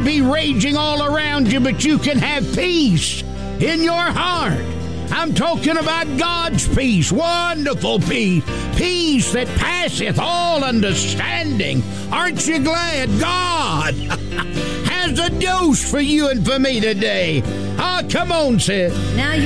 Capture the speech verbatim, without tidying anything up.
be raging all around you, but you can have peace in your heart. I'm talking about God's peace, wonderful peace, peace that passeth all understanding. Aren't you glad God has a dose for you and for me today? Ah, come on, sis. Now you